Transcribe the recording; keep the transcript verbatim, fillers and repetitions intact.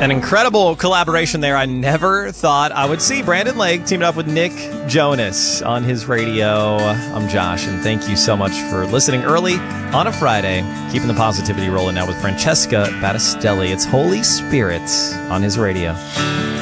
An incredible collaboration there. I never thought I would see Brandon Lake teaming up with Nick Jonas on his radio. I'm Josh, and thank you so much for listening early on a Friday. Keeping the positivity rolling now with Francesca Battistelli. It's Holy Spirit on his radio.